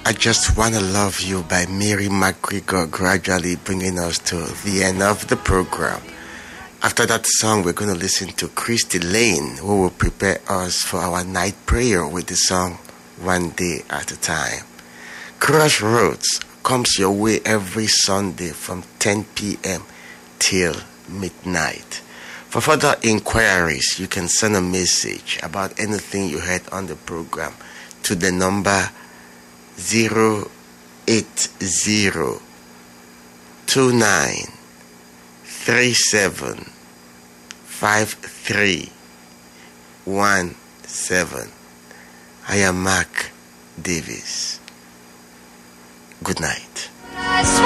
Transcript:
I Just Wanna Love You by Mary McGregor, gradually bringing us to the end of the program. After that song, we're going to listen to Christy Lane, who will prepare us for our night prayer with the song One Day at a Time. Crossroads comes your way every Sunday from 10 p.m. till midnight. For further inquiries, you can send a message about anything you heard on the program to the number 08029375317. I am Mark Davis. Good night.